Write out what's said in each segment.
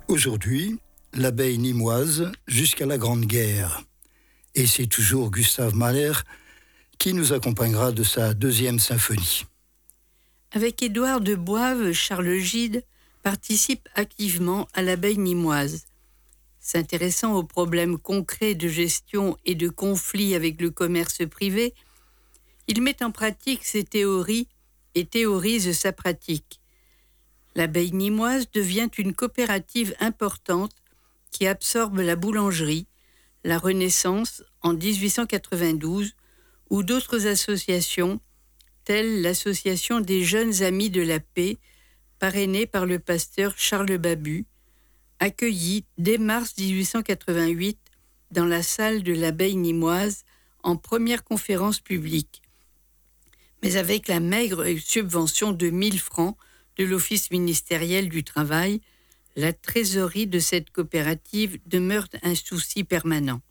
Aujourd'hui, l'abeille nîmoise jusqu'à la Grande Guerre. Et c'est toujours Gustave Mahler qui nous accompagnera de sa 2e symphonie. Avec Édouard de Boives, Charles Gide participe activement à l'abeille nîmoise. S'intéressant aux problèmes concrets de gestion et de conflits avec le commerce privé, il met en pratique ses théories et théorise sa pratique. L'abeille nîmoise devient une coopérative importante qui absorbe la boulangerie, la Renaissance en 1892 ou d'autres associations telles l'Association des jeunes amis de la paix, parrainée par le pasteur Charles Babu, accueillie dès mars 1888 dans la salle de l'abeille nîmoise en première conférence publique, mais avec la maigre subvention de 1 000 francs de l'Office ministériel du travail, la trésorerie de cette coopérative demeure un souci permanent.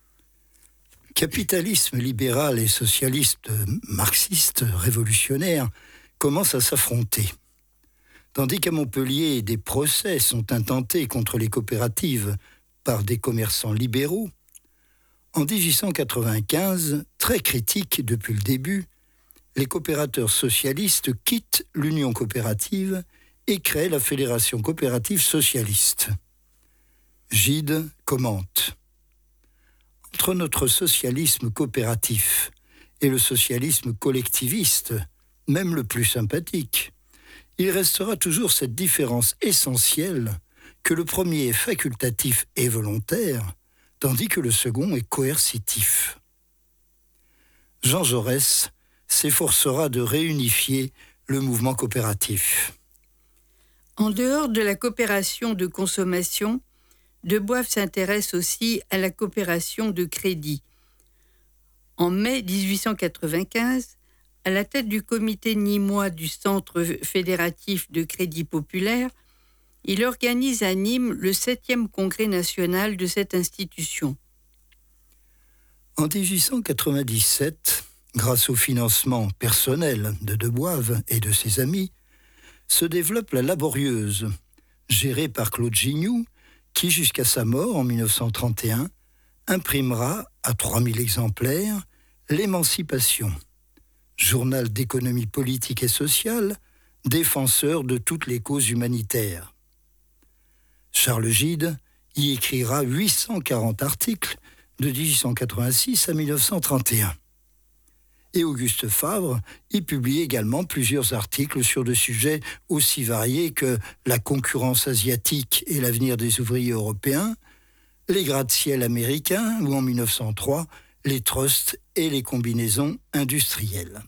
Capitalisme libéral et socialiste marxiste révolutionnaire commencent à s'affronter. Tandis qu'à Montpellier, des procès sont intentés contre les coopératives par des commerçants libéraux, en 1895, très critiques depuis le début, les coopérateurs socialistes quittent l'Union coopérative et créent la Fédération coopérative socialiste. Gide commente : entre notre socialisme coopératif et le socialisme collectiviste, même le plus sympathique, il restera toujours cette différence essentielle que le premier est facultatif et volontaire, tandis que le second est coercitif. Jean Jaurès s'efforcera de réunifier le mouvement coopératif. En dehors de la coopération de consommation, De Boives s'intéresse aussi à la coopération de crédit. En mai 1895, à la tête du comité nîmois du Centre fédératif de crédit populaire, il organise à Nîmes le 7e congrès national de cette institution. En 1897, grâce au financement personnel de Boives et de ses amis, se développe la Laborieuse, gérée par Claude Gignoux, qui, jusqu'à sa mort en 1931, imprimera à 3000 exemplaires l'Émancipation, journal d'économie politique et sociale, défenseur de toutes les causes humanitaires. Charles Gide y écrira 840 articles de 1886 à 1931. Et Auguste Fabre y publie également plusieurs articles sur des sujets aussi variés que la concurrence asiatique et l'avenir des ouvriers européens, les gratte-ciel américains ou en 1903, les trusts et les combinaisons industrielles.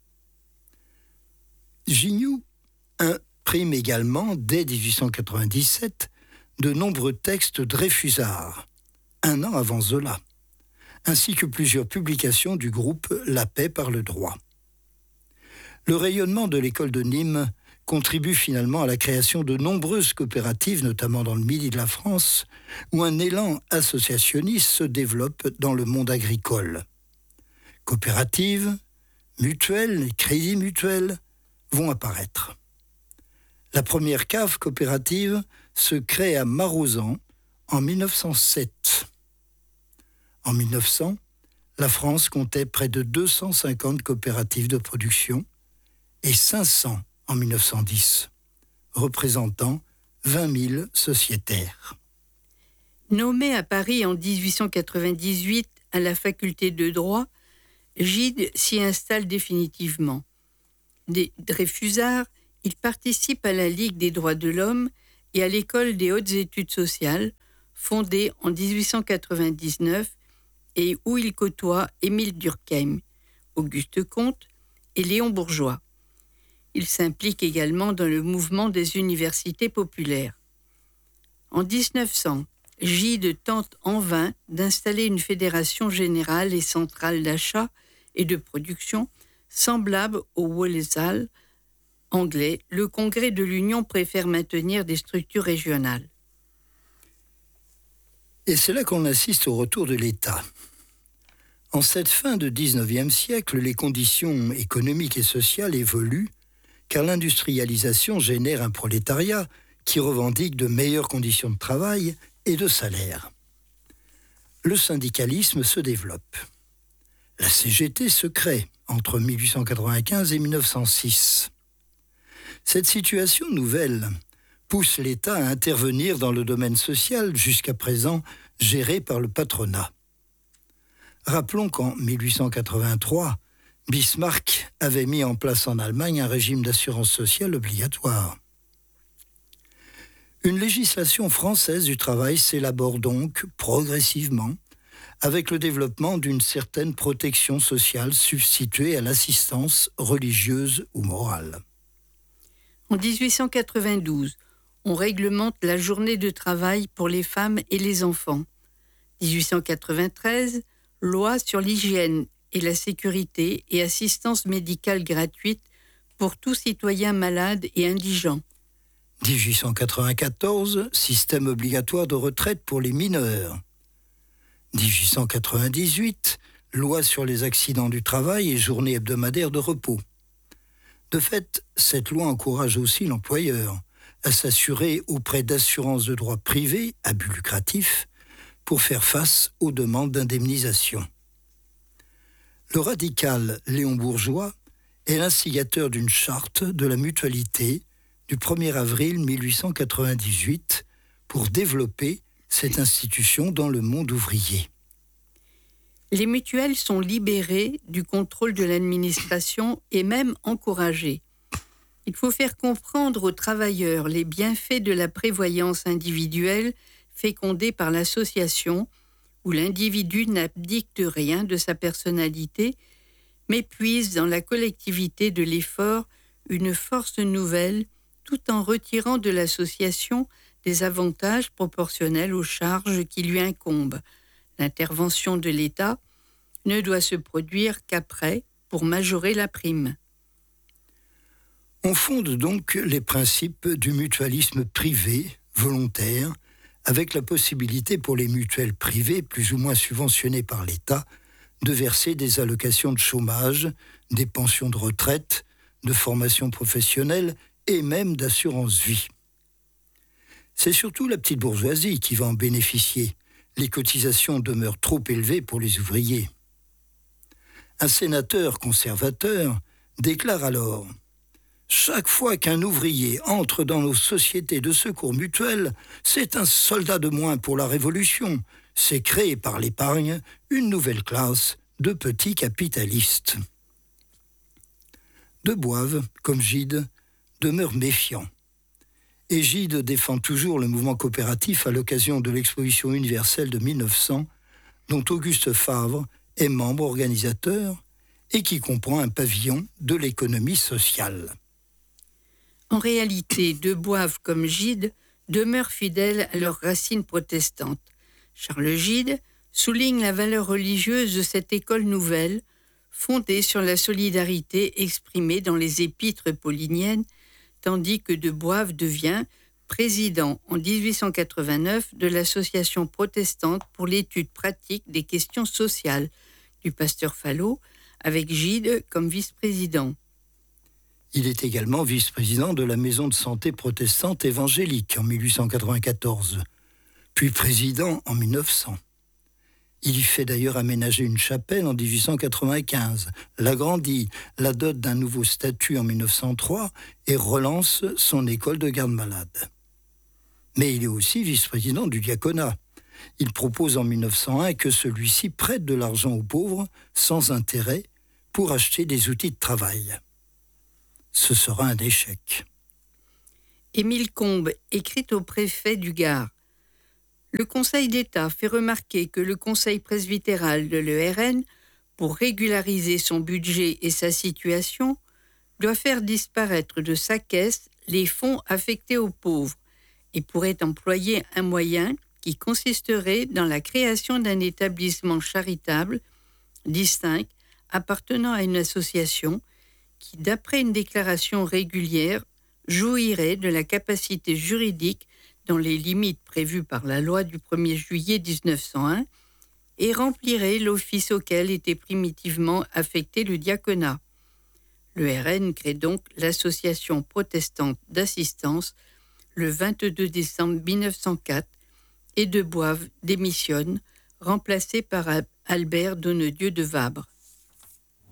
Gignoux imprime également, dès 1897, de nombreux textes Dreyfusards, un an avant Zola, ainsi que plusieurs publications du groupe La Paix par le droit. Le rayonnement de l'école de Nîmes contribue finalement à la création de nombreuses coopératives, notamment dans le midi de la France, où un élan associationniste se développe dans le monde agricole. Coopératives, mutuelles et crédits mutuels vont apparaître. La première cave coopérative se crée à Marozan en 1907. En 1900, la France comptait près de 250 coopératives de production et 500 en 1910, représentant 20 000 sociétaires. Nommé à Paris en 1898 à la faculté de droit, Gide s'y installe définitivement. Des Dreyfusards, il participe à la Ligue des droits de l'homme et à l'École des hautes études sociales, fondée en 1899 et où il côtoie Émile Durkheim, Auguste Comte et Léon Bourgeois. Il s'implique également dans le mouvement des universités populaires. En 1900, Gide tente en vain d'installer une fédération générale et centrale d'achat et de production semblable au Walsall anglais. Le congrès de l'Union préfère maintenir des structures régionales. Et c'est là qu'on assiste au retour de l'État. En cette fin de 19e siècle, les conditions économiques et sociales évoluent car l'industrialisation génère un prolétariat qui revendiquent de meilleures conditions de travail et de salaire. Le syndicalisme se développe. La CGT se crée entre 1895 et 1906. Cette situation nouvelle pousse l'État à intervenir dans le domaine social jusqu'à présent géré par le patronat. Rappelons qu'en 1883, Bismarck avait mis en place en Allemagne un régime d'assurance sociale obligatoire. Une législation française du travail s'élabore donc progressivement avec le développement d'une certaine protection sociale substituée à l'assistance religieuse ou morale. En 1892, on réglemente la journée de travail pour les femmes et les enfants. 1893, loi sur l'hygiène et la sécurité et assistance médicale gratuite pour tout citoyen malade et indigent. 1894, système obligatoire de retraite pour les mineurs. 1898, loi sur les accidents du travail et journée hebdomadaire de repos. De fait, cette loi encourage aussi l'employeur à s'assurer auprès d'assurances de droit privé à but lucratif pour faire face aux demandes d'indemnisation. Le radical Léon Bourgeois est l'instigateur d'une charte de la mutualité du 1er avril 1898 pour développer cette institution dans le monde ouvrier. Les mutuelles sont libérées du contrôle de l'administration et même encouragées. Il faut faire comprendre aux travailleurs les bienfaits de la prévoyance individuelle fécondée par l'association, où l'individu n'abdique de rien de sa personnalité, mais puise dans la collectivité de l'effort une force nouvelle, tout en retirant de l'association des avantages proportionnels aux charges qui lui incombent. L'intervention de l'État ne doit se produire qu'après pour majorer la prime. On fonde donc les principes du mutualisme privé, volontaire, avec la possibilité pour les mutuelles privées, plus ou moins subventionnées par l'État, de verser des allocations de chômage, des pensions de retraite, de formation professionnelle et même d'assurance vie. C'est surtout la petite bourgeoisie qui va en bénéficier. Les cotisations demeurent trop élevées pour les ouvriers. Un sénateur conservateur déclare alors « Chaque fois qu'un ouvrier entre dans nos sociétés de secours mutuels, c'est un soldat de moins pour la Révolution. C'est créé par l'épargne une nouvelle classe de petits capitalistes. » De Boive, comme Gide, demeure méfiant. Et Gide défend toujours le mouvement coopératif à l'occasion de l'exposition universelle de 1900, dont Auguste Favre est membre organisateur et qui comprend un pavillon de l'économie sociale. En réalité, De Boive comme Gide demeurent fidèles à leurs racines protestantes. Charles Gide souligne la valeur religieuse de cette école nouvelle, fondée sur la solidarité exprimée dans les épîtres pauliniennes, tandis que De Boive devient président en 1889 de l'Association protestante pour l'étude pratique des questions sociales du pasteur Fallot, avec Gide comme vice-président. Il est également vice-président de la Maison de santé protestante évangélique en 1894, puis président en 1900. Il y fait d'ailleurs aménager une chapelle en 1895, l'agrandit, la dote d'un nouveau statut en 1903 et relance son école de garde-malades. Mais il est aussi vice-président du diaconat. Il propose en 1901 que celui-ci prête de l'argent aux pauvres sans intérêt pour acheter des outils de travail. Ce sera un échec. Émile Combes écrit au préfet du Gard. Le Conseil d'État fait remarquer que le Conseil presbytéral de l'ERN, pour régulariser son budget et sa situation, doit faire disparaître de sa caisse les fonds affectés aux pauvres et pourrait employer un moyen qui consisterait dans la création d'un établissement charitable distinct appartenant à une association qui, d'après une déclaration régulière, jouirait de la capacité juridique dans les limites prévues par la loi du 1er juillet 1901 et remplirait l'office auquel était primitivement affecté le diaconat. Le RN crée donc l'Association protestante d'assistance, le 22 décembre 1904 et de Boives démissionne, remplacé par Albert Donnedieu de Vabre.